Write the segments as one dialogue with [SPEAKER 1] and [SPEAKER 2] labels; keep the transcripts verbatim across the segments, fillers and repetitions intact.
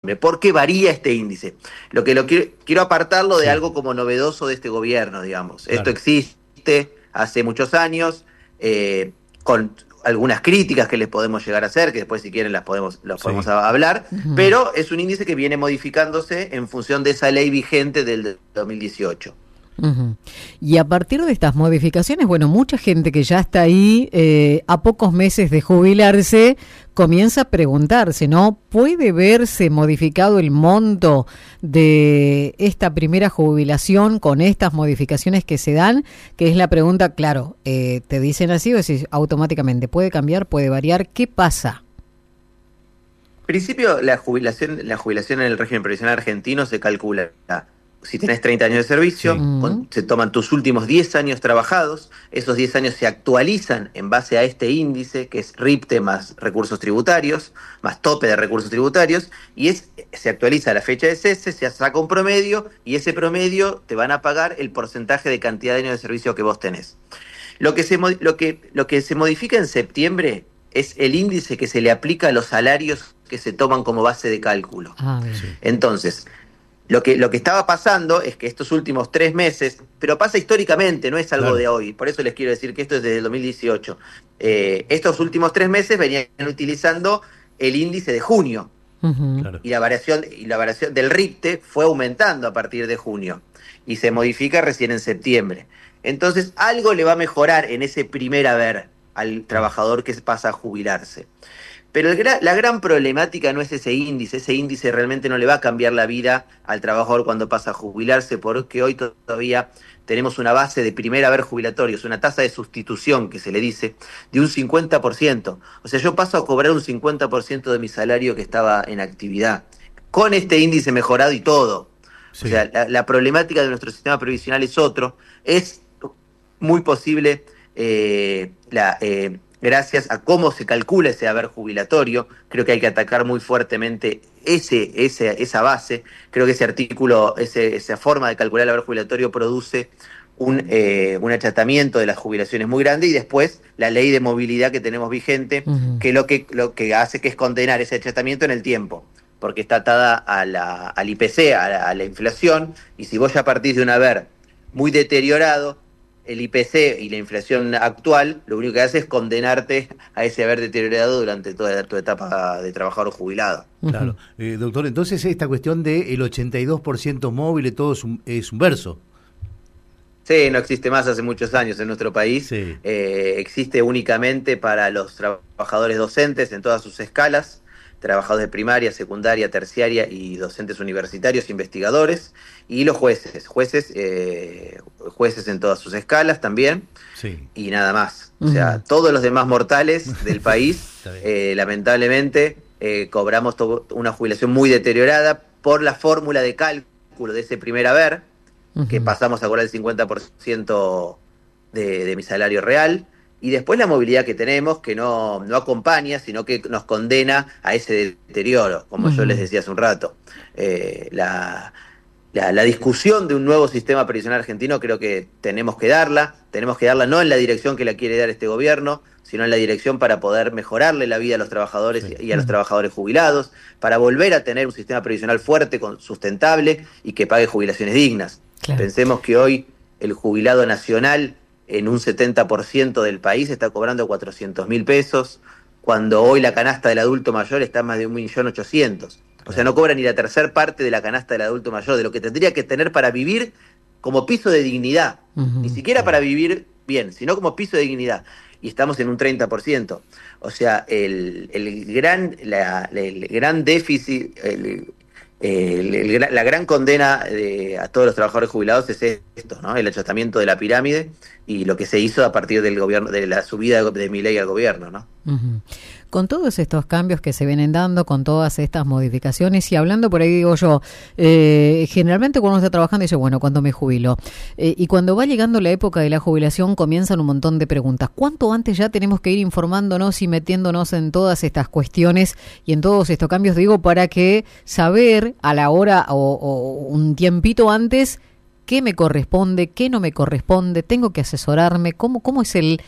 [SPEAKER 1] septiembre. ¿Por qué varía este índice? Lo que lo quiero, quiero apartarlo de sí. algo como novedoso de este gobierno, digamos. Claro. Esto existe hace muchos años, eh, con algunas críticas que les podemos llegar a hacer, que después si quieren las podemos, las sí. podemos hablar, uh-huh. pero es un índice que viene modificándose en función de esa ley vigente del dos mil dieciocho.
[SPEAKER 2] Uh-huh. Y a partir de estas modificaciones, bueno, mucha gente que ya está ahí eh, a pocos meses de jubilarse comienza a preguntarse, ¿no? ¿Puede verse modificado el monto de esta primera jubilación con estas modificaciones que se dan? Que es la pregunta, claro, eh, te dicen así o decís automáticamente, ¿puede cambiar, puede variar? ¿Qué pasa?
[SPEAKER 1] En principio, la jubilación, la jubilación en el régimen previsional argentino se calcula... Si tenés treinta años de servicio, sí. con, se toman tus últimos diez años trabajados, esos diez años se actualizan en base a este índice, que es RIPTE más recursos tributarios, más tope de recursos tributarios, y es se actualiza la fecha de cese, se saca un promedio, y ese promedio te van a pagar el porcentaje de cantidad de años de servicio que vos tenés. Lo que se, lo que, lo que se modifica en septiembre es el índice que se le aplica a los salarios que se toman como base de cálculo. Ah, sí. Entonces... Lo que, lo que estaba pasando es que estos últimos tres meses, pero pasa históricamente, no es algo claro. de hoy, por eso les quiero decir que esto es desde el dos mil dieciocho. Eh, estos últimos tres meses venían utilizando el índice de junio, uh-huh. claro. y la variación y la variación del RIPTE fue aumentando a partir de junio, y se modifica recién en septiembre. Entonces, algo le va a mejorar en ese primer haber al trabajador que pasa a jubilarse. Pero el, la gran problemática no es ese índice, ese índice realmente no le va a cambiar la vida al trabajador cuando pasa a jubilarse, porque hoy todavía tenemos una base de primer haber jubilatorios, una tasa de sustitución que se le dice, de un cincuenta por ciento. O sea, yo paso a cobrar un cincuenta por ciento de mi salario que estaba en actividad, con este índice mejorado y todo. Sí. O sea, la, la problemática de nuestro sistema previsional es otro, es muy posible eh, la... Eh, gracias a cómo se calcula ese haber jubilatorio, creo que hay que atacar muy fuertemente ese, ese, esa base. Creo que ese artículo, ese, esa forma de calcular el haber jubilatorio produce un, eh, un achatamiento de las jubilaciones muy grande, y después la ley de movilidad que tenemos vigente, uh-huh. que, lo que lo que hace que es condenar ese achatamiento en el tiempo, porque está atada a la, al I P C, a la, a la inflación, y si vos ya partís de un haber muy deteriorado, el I P C y la inflación actual lo único que hace es condenarte a ese haber deteriorado durante toda tu etapa de trabajador jubilado.
[SPEAKER 3] Claro. Eh, doctor, entonces esta cuestión del ochenta y dos por ciento móvil y todo es un, es un verso.
[SPEAKER 1] Sí, no existe más hace muchos años en nuestro país. Sí. Eh, existe únicamente para los trabajadores docentes en todas sus escalas, trabajadores de primaria, secundaria, terciaria y docentes universitarios, investigadores, y los jueces, jueces eh, jueces en todas sus escalas también, sí. y nada más. Uh-huh. O sea, todos los demás mortales del país, eh, lamentablemente, eh, cobramos to- una jubilación muy deteriorada por la fórmula de cálculo de ese primer haber, uh-huh. que pasamos a cobrar el cincuenta por ciento de, de mi salario real, y después la movilidad que tenemos, que no, no acompaña, sino que nos condena a ese deterioro, como uh-huh. yo les decía hace un rato. Eh, la, la, la discusión de un nuevo sistema previsional argentino creo que tenemos que darla, tenemos que darla no en la dirección que la quiere dar este gobierno, sino en la dirección para poder mejorarle la vida a los trabajadores sí. y a los trabajadores jubilados, para volver a tener un sistema previsional fuerte, sustentable y que pague jubilaciones dignas. Claro. Pensemos que hoy el jubilado nacional en un setenta por ciento del país está cobrando cuatrocientos mil pesos, cuando hoy la canasta del adulto mayor está más de un millón ochocientos. O sea, no cobra ni la tercera parte de la canasta del adulto mayor, de lo que tendría que tener para vivir como piso de dignidad. Uh-huh. Ni siquiera para vivir bien, sino como piso de dignidad. Y estamos en un treinta por ciento. O sea, el, el, gran, la, el gran déficit... El, El, el, la gran condena de, a todos los trabajadores jubilados es esto, ¿no? El achatamiento de la pirámide y lo que se hizo a partir del gobierno, de la subida de, de Milei al gobierno, ¿no?
[SPEAKER 2] Uh-huh. Con todos estos cambios que se vienen dando, con todas estas modificaciones, y hablando por ahí, digo yo, eh, generalmente cuando uno está trabajando dice, bueno, ¿cuándo me jubilo? Eh, y cuando va llegando la época de la jubilación comienzan un montón de preguntas. ¿Cuánto antes ya tenemos que ir informándonos y metiéndonos en todas estas cuestiones y en todos estos cambios, digo, para que saber a la hora o, o un tiempito antes qué me corresponde, qué no me corresponde, tengo que asesorarme, cómo, cómo es el,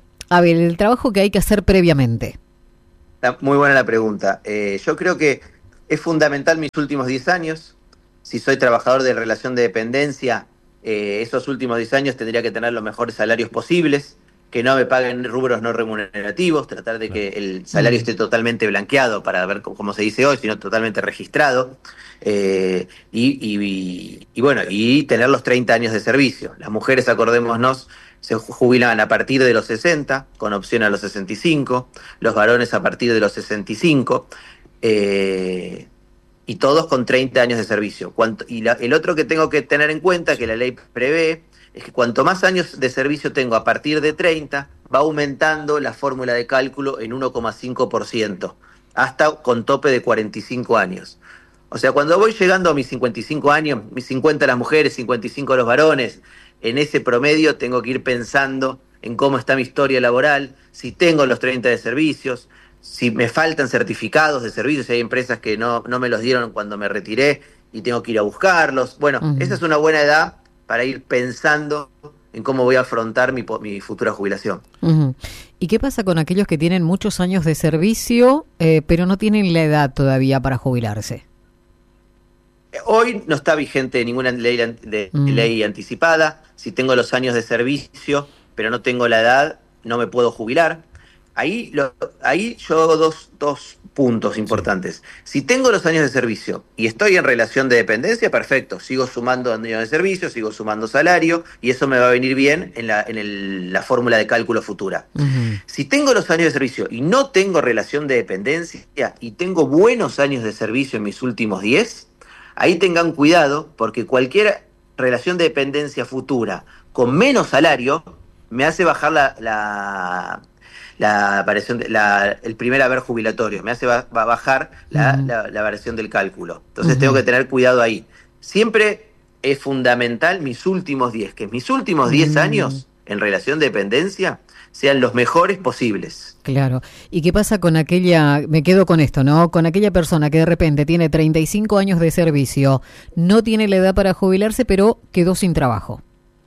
[SPEAKER 2] a ver, el trabajo que hay que hacer previamente?
[SPEAKER 1] Muy buena la pregunta. Eh, yo creo que Es fundamental mis últimos diez años. Si soy trabajador de relación de dependencia, eh, esos últimos diez años tendría que tener los mejores salarios posibles, que no me paguen rubros no remunerativos, tratar de que el salario esté totalmente blanqueado para ver cómo se dice hoy, sino totalmente registrado. Eh, y, y, y bueno, y tener los treinta años de servicio. Las mujeres, acordémonos, se jubilan a partir de los sesenta, con opción a los sesenta y cinco, los varones a partir de los sesenta y cinco, eh, y todos con treinta años de servicio. Cuanto, y la, el otro que tengo que tener en cuenta, que la ley prevé, es que cuanto más años de servicio tengo a partir de treinta, va aumentando la fórmula de cálculo en uno coma cinco por ciento, hasta con tope de cuarenta y cinco años. O sea, cuando voy llegando a mis cincuenta y cinco años, mis cincuenta las mujeres, cincuenta y cinco los varones, en ese promedio tengo que ir pensando en cómo está mi historia laboral, si tengo los treinta de servicios, si me faltan certificados de servicios, si hay empresas que no, no me los dieron cuando me retiré y tengo que ir a buscarlos. Bueno, uh-huh. Esa es una buena edad para ir pensando en cómo voy a afrontar mi, mi futura jubilación.
[SPEAKER 2] Uh-huh. ¿Y qué pasa con aquellos que tienen muchos años de servicio, eh, pero no tienen la edad todavía para jubilarse?
[SPEAKER 1] Hoy no está vigente ninguna ley, de, uh-huh. ley anticipada. Si tengo los años de servicio, pero no tengo la edad, no me puedo jubilar. Ahí, lo, ahí yo hago dos, dos puntos importantes. Sí. Si tengo los años de servicio y estoy en relación de dependencia, perfecto, sigo sumando años de servicio, sigo sumando salario y eso me va a venir bien en la, en el, la fórmula de cálculo futura. Uh-huh. Si tengo los años de servicio y no tengo relación de dependencia y tengo buenos años de servicio en mis últimos diez, ahí tengan cuidado porque cualquier relación de dependencia futura con menos salario me hace bajar la... la La aparición de, la, el primer haber jubilatorio, me hace va, va a bajar la, uh-huh. la, la variación del cálculo. Entonces uh-huh. tengo que tener cuidado ahí. Siempre es fundamental mis últimos diez, que mis últimos diez uh-huh. años en relación de dependencia sean los mejores posibles.
[SPEAKER 2] Claro. ¿Y qué pasa con aquella, me quedo con esto, ¿no? Con aquella persona que de repente tiene treinta y cinco años de servicio, no tiene la edad para jubilarse, pero quedó sin trabajo?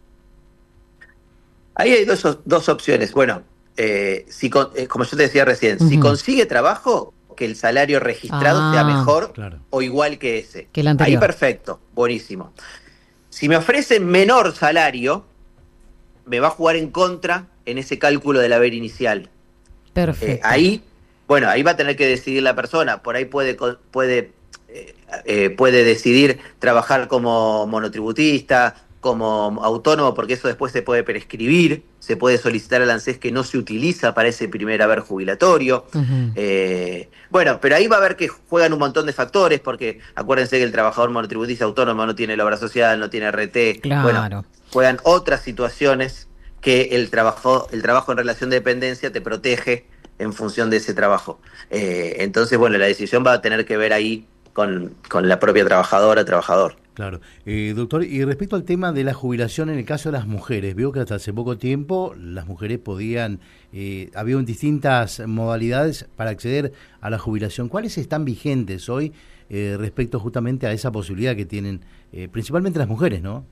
[SPEAKER 1] Ahí hay dos, dos opciones. Bueno, Eh, si con, eh, como yo te decía recién, uh-huh. si consigue trabajo, que el salario registrado ah, sea mejor claro. o igual que ese.
[SPEAKER 2] Que el anterior.
[SPEAKER 1] Ahí perfecto, buenísimo. Si me ofrecen menor salario, me va a jugar en contra en ese cálculo del haber inicial.
[SPEAKER 2] Perfecto.
[SPEAKER 1] Eh, ahí, bueno, ahí va a tener que decidir la persona. Por ahí puede, puede, eh, eh, puede decidir trabajar como monotributista, como autónomo, porque eso después se puede prescribir, se puede solicitar al ANSES que no se utiliza para ese primer haber jubilatorio. Uh-huh. Eh, bueno, pero ahí va a haber que juegan un montón de factores, porque acuérdense que el trabajador monotributista autónomo no tiene la obra social, no tiene R T.
[SPEAKER 2] Claro.
[SPEAKER 1] Bueno, juegan otras situaciones que el trabajo, el trabajo en relación de dependencia te protege en función de ese trabajo. Eh, entonces, bueno, la decisión va a tener que ver ahí con, con la propia trabajadora, trabajador.
[SPEAKER 3] Claro. Eh, doctor, y respecto al tema de la jubilación en el caso de las mujeres, veo que hasta hace poco tiempo las mujeres podían, eh, había distintas modalidades para acceder a la jubilación. ¿Cuáles están vigentes hoy eh, respecto justamente a esa posibilidad que tienen eh, principalmente las mujeres, no?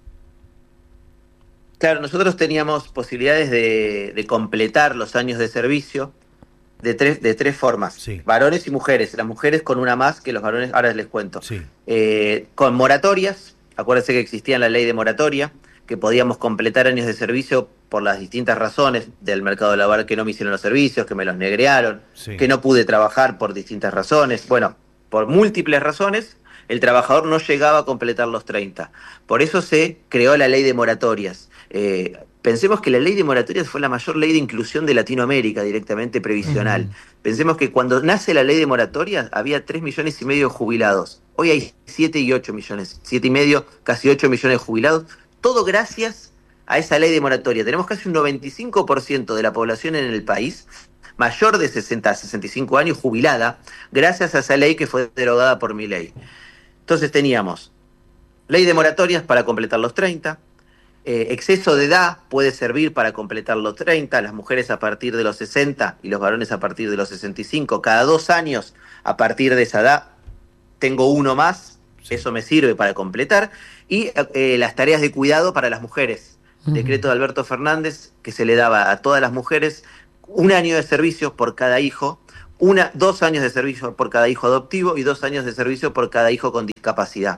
[SPEAKER 1] Claro, nosotros teníamos posibilidades de, de completar los años de servicio de tres, de tres formas, sí. Varones y mujeres, las mujeres con una más que los varones, ahora les cuento.
[SPEAKER 3] Sí.
[SPEAKER 1] Eh, con moratorias, acuérdense que existía la ley de moratoria, que podíamos completar años de servicio por las distintas razones del mercado laboral, que no me hicieron los servicios, que me los negrearon, sí. que no pude trabajar por distintas razones, bueno, por múltiples razones, el trabajador no llegaba a completar los treinta. Por eso se creó la ley de moratorias. Eh, Pensemos que la ley de moratorias fue la mayor ley de inclusión de Latinoamérica, directamente previsional. Uh-huh. Pensemos que cuando nace la ley de moratorias había tres millones y medio de jubilados. Hoy hay siete y ocho millones, siete y medio, casi ocho millones de jubilados. Todo gracias a esa ley de moratoria. Tenemos casi un noventa y cinco por ciento de la población en el país, mayor de sesenta a sesenta y cinco años, jubilada, gracias a esa ley que fue derogada por Milei. Entonces teníamos ley de moratorias para completar los treinta, Eh, exceso de edad puede servir para completar los treinta, las mujeres a partir de los sesenta y los varones a partir de los sesenta y cinco. Cada dos años, a partir de esa edad, tengo uno más, sí. Eso me sirve para completar. Y eh, las tareas de cuidado para las mujeres. Uh-huh. Decreto de Alberto Fernández, que se le daba a todas las mujeres un año de servicio por cada hijo, una, dos años de servicio por cada hijo adoptivo y dos años de servicio por cada hijo con discapacidad.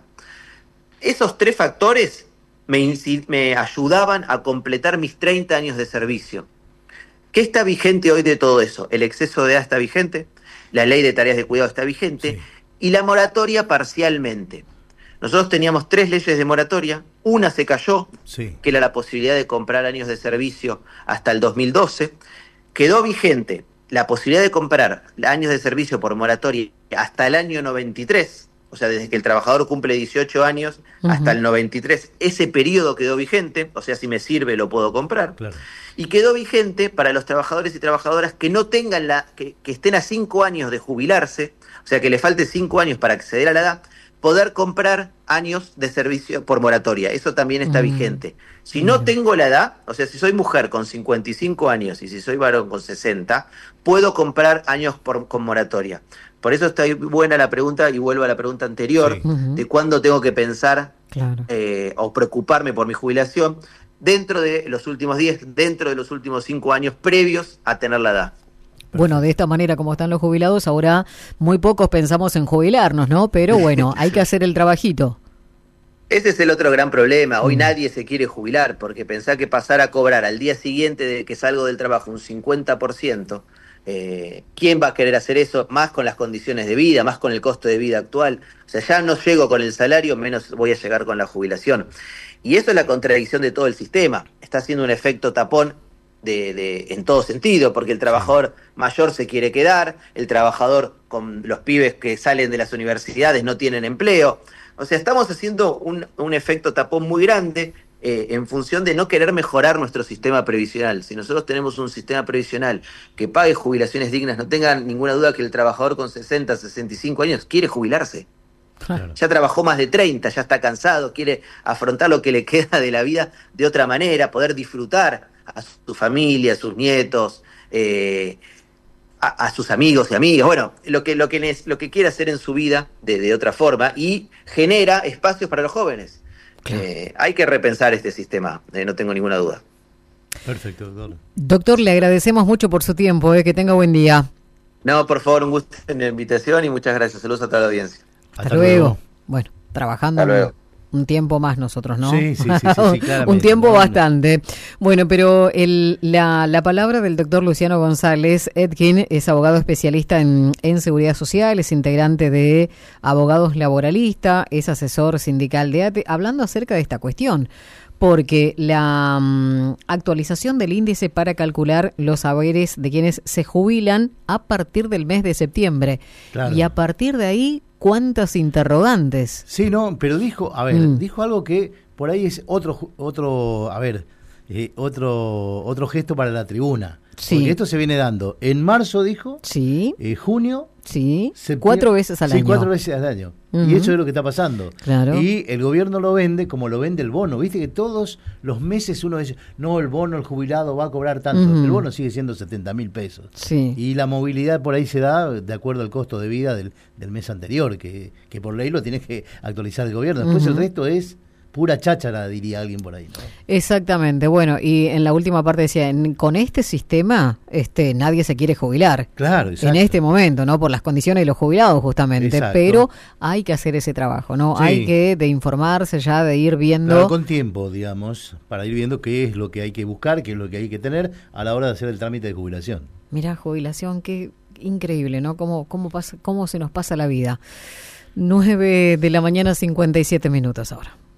[SPEAKER 1] Esos tres factores me, me ayudaban a completar mis treinta años de servicio. ¿Qué está vigente hoy de todo eso? El exceso de edad está vigente, la ley de tareas de cuidado está vigente, sí, y la moratoria parcialmente. Nosotros teníamos tres leyes de moratoria, una se cayó, sí, que era la posibilidad de comprar años de servicio hasta el dos mil doce, quedó vigente la posibilidad de comprar años de servicio por moratoria hasta el año noventa y tres, o sea, desde que el trabajador cumple dieciocho años uh-huh. hasta el noventa y tres, ese periodo quedó vigente, o sea, si me sirve lo puedo comprar. Claro. Y quedó vigente para los trabajadores y trabajadoras que no tengan la, que, que estén a cinco años de jubilarse, o sea, que le falte cinco años para acceder a la edad, poder comprar años de servicio por moratoria. Eso también está uh-huh. vigente. Si uh-huh. no tengo la edad, o sea, si soy mujer con cincuenta y cinco años y si soy varón con sesenta, puedo comprar años por, con moratoria. Por eso está buena la pregunta, y vuelvo a la pregunta anterior, sí, uh-huh. de cuándo tengo que pensar claro. eh, o preocuparme por mi jubilación dentro de los últimos diez, dentro de los últimos cinco años previos a tener la edad.
[SPEAKER 2] Bueno, de esta manera como están los jubilados, ahora muy pocos pensamos en jubilarnos, ¿no? Pero bueno, hay que hacer el trabajito.
[SPEAKER 1] Ese es el otro gran problema. Hoy mm. nadie se quiere jubilar, porque pensar que pasar a cobrar al día siguiente de que salgo del trabajo un cincuenta por ciento, eh, ¿quién va a querer hacer eso? Más con las condiciones de vida, más con el costo de vida actual. O sea, ya no llego con el salario, menos voy a llegar con la jubilación. Y eso es la contradicción de todo el sistema. Está haciendo un efecto tapón De, de, en todo sentido, porque el trabajador mayor se quiere quedar, el trabajador con los pibes que salen de las universidades no tienen empleo. O sea, estamos haciendo un, un efecto tapón muy grande eh, en función de no querer mejorar nuestro sistema previsional. Si nosotros tenemos un sistema previsional que pague jubilaciones dignas, no tengan ninguna duda que el trabajador con sesenta, sesenta y cinco años quiere jubilarse. Claro. Ya trabajó más de treinta, ya está cansado, quiere afrontar lo que le queda de la vida de otra manera, poder disfrutar a su familia, a sus nietos, eh, a, a sus amigos y amigas, bueno, lo que, lo que, les, lo que quiere hacer en su vida de, de otra forma, y genera espacios para los jóvenes. Claro. Eh, hay que repensar este sistema, eh, no tengo ninguna duda.
[SPEAKER 3] Perfecto, doctor.
[SPEAKER 2] Doctor, le agradecemos mucho por su tiempo, eh, que tenga buen día.
[SPEAKER 1] No, por favor, un gusto en la invitación y muchas gracias. Saludos a toda la audiencia.
[SPEAKER 2] Hasta, Hasta luego. luego. Bueno, trabajando. Hasta luego. Un tiempo más nosotros, ¿no?
[SPEAKER 3] Sí, sí, sí, sí, sí claramente.
[SPEAKER 2] Un tiempo bastante. Bueno, pero el, la, la palabra del doctor Luciano González Etkin es abogado especialista en, en seguridad social, es integrante de Abogados Laboralistas, es asesor sindical de A T E, hablando acerca de esta cuestión, porque la um, actualización del índice para calcular los saberes de quienes se jubilan a partir del mes de septiembre, claro. y a partir de ahí, ¿cuántas interrogantes?
[SPEAKER 3] Sí, no, pero dijo, a ver, mm. dijo algo que por ahí es otro, otro, a ver, eh, otro, otro gesto para la tribuna. Sí. Porque esto se viene dando. En marzo dijo,
[SPEAKER 2] sí,
[SPEAKER 3] eh, junio,
[SPEAKER 2] sí, cuatro veces al
[SPEAKER 3] sí,
[SPEAKER 2] año.
[SPEAKER 3] Sí, cuatro veces al año. Uh-huh. Y eso es lo que está pasando.
[SPEAKER 2] Claro.
[SPEAKER 3] Y el gobierno lo vende como lo vende el bono. Viste que todos los meses uno dice, no, el bono, el jubilado va a cobrar tanto. Uh-huh. El bono sigue siendo setenta mil pesos.
[SPEAKER 2] Sí.
[SPEAKER 3] Y la movilidad por ahí se da de acuerdo al costo de vida del, del mes anterior, que, que por ley lo tiene que actualizar el gobierno. Después uh-huh. el resto es pura cháchara, diría alguien por ahí, ¿no?
[SPEAKER 2] Exactamente. Bueno, y en la última parte decía, en, con este sistema este nadie se quiere jubilar.
[SPEAKER 3] Claro, exacto.
[SPEAKER 2] En este momento, ¿no? Por las condiciones de los jubilados, justamente. Exacto. Pero hay que hacer ese trabajo, ¿no? Sí. Hay que de informarse ya, de ir viendo...
[SPEAKER 3] Claro, con tiempo, digamos, para ir viendo qué es lo que hay que buscar, qué es lo que hay que tener a la hora de hacer el trámite de jubilación.
[SPEAKER 2] Mirá, jubilación, qué increíble, ¿no? Cómo, cómo, pasa, cómo se nos pasa la vida. nueve de la mañana, cincuenta y siete minutos ahora.